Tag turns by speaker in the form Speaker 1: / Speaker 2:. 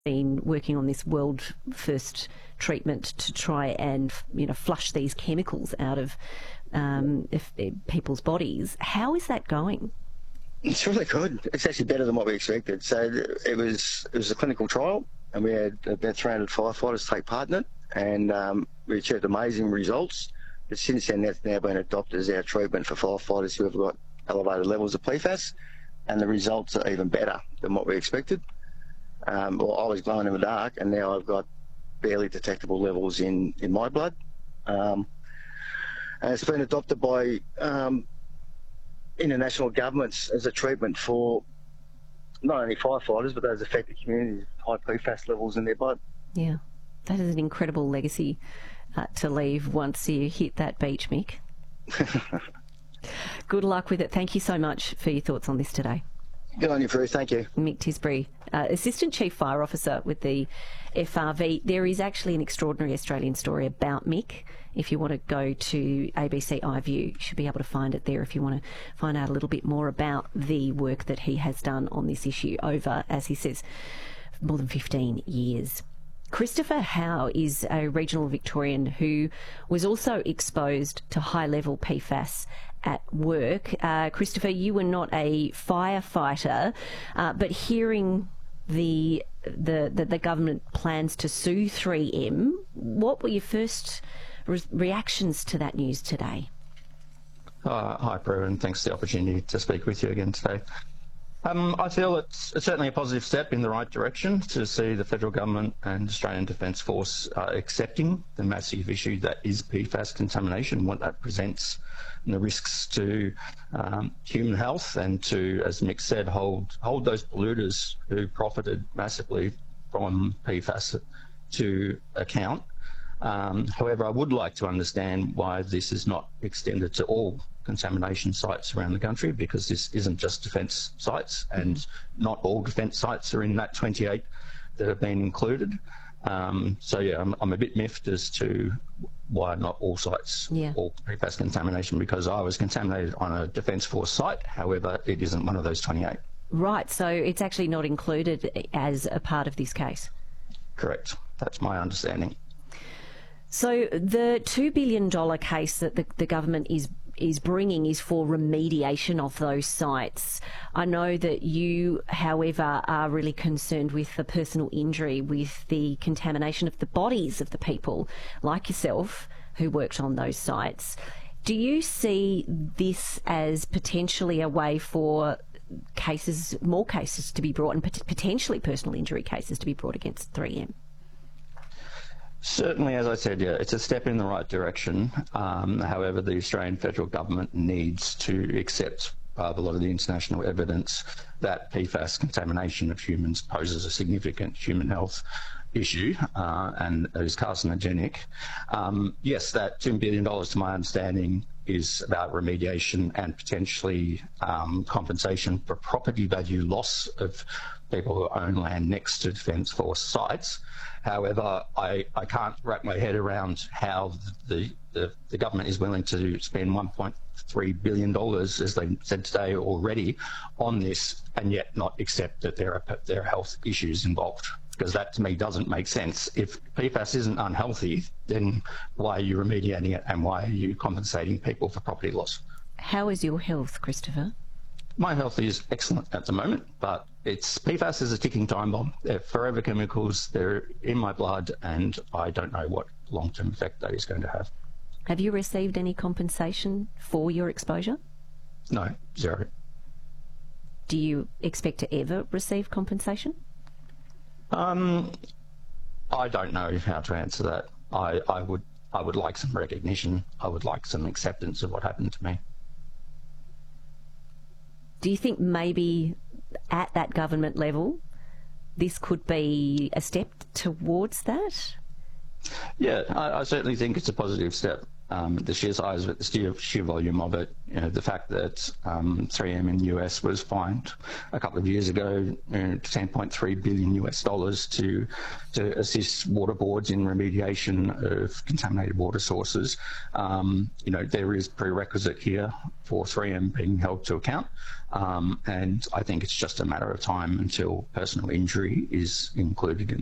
Speaker 1: been working on this world first treatment to try and flush these chemicals out of people's bodies. How is that going?
Speaker 2: It's really good. It's actually better than what we expected. So it was a clinical trial, and we had about 300 firefighters take part in it, and we achieved amazing results. But since then, that's now been adopted as our treatment for firefighters who have got elevated levels of PFAS, and the results are even better than what we expected. Well, I was glowing in the dark, and now I've got barely detectable levels in my blood. And it's been adopted by international governments as a treatment for not only firefighters, but those affected communities with high PFAS levels in their blood.
Speaker 1: Yeah, that is an incredible legacy to leave once you hit that beach, Mick. Good luck with it. Thank you so much for your thoughts on this today.
Speaker 2: Good on you, Bruce. Thank you.
Speaker 1: Mick Tisbury, Assistant Chief Fire Officer with the FRV. There is actually an extraordinary Australian story about Mick. If you want to go to ABC iView, you should be able to find it there if you want to find out a little bit more about the work that he has done on this issue over, as he says, more than 15 years. Christopher Howe is a regional Victorian who was also exposed to high-level PFAS at work. Christopher, you were not a firefighter, but hearing the government plans to sue 3M, what were your first reactions to that news today?
Speaker 3: Hi, Prue, and thanks for the opportunity to speak with you again today. I feel it's certainly a positive step in the right direction to see the federal government and Australian Defence Force accepting the massive issue that is PFAS contamination, what that presents, and the risks to human health, and to, as Mick said, hold those polluters who profited massively from PFAS to account. However, I would like to understand why this is not extended to all contamination sites around the country, because this isn't just defence sites, and not all defence sites are in that 28 that have been included. So yeah, I'm a bit miffed as to why not all sites, all PFAS contamination, because I was contaminated on a Defence Force site, however, it isn't one of those 28.
Speaker 1: Right, so it's actually not included as a part of this case?
Speaker 3: Correct, that's my understanding.
Speaker 1: So the $2 billion case that the government is bringing is for remediation of those sites. I know that you, however, are really concerned with the personal injury, with the contamination of the bodies of the people like yourself who worked on those sites. Do you see this as potentially a way for more cases to be brought, and potentially personal injury cases to be brought against 3M?
Speaker 3: Certainly, as I said, yeah, it's a step in the right direction. However, the Australian federal government needs to accept a lot of the international evidence that PFAS contamination of humans poses a significant human health issue and is carcinogenic. Yes, that $2 billion, to my understanding, is about remediation and potentially compensation for property value loss of people who own land next to Defence Force sites. However, I can't wrap my head around how the government is willing to spend $1.3 billion, as they said today already, on this, and yet not accept that there are health issues involved. Because that, to me, doesn't make sense. If PFAS isn't unhealthy, then why are you remediating it, and why are you compensating people for property loss?
Speaker 1: How is your health, Christopher?
Speaker 3: My health is excellent at the moment, but PFAS is a ticking time bomb. They're forever chemicals, they're in my blood, and I don't know what long-term effect that is going to have.
Speaker 1: Have you received any compensation for your exposure?
Speaker 3: No, zero.
Speaker 1: Do you expect to ever receive compensation?
Speaker 3: I don't know how to answer that. I would like some recognition. I would like some acceptance of what happened to me.
Speaker 1: Do you think maybe at that government level this could be a step towards that?
Speaker 3: Yeah, I certainly think it's a positive step. the sheer size of it, the sheer volume of it, the fact that 3M in the US was fined a couple of years ago $10.3 billion to assist water boards in remediation of contaminated water sources. There is prerequisite here for 3M being held to account, and I think it's just a matter of time until personal injury is included in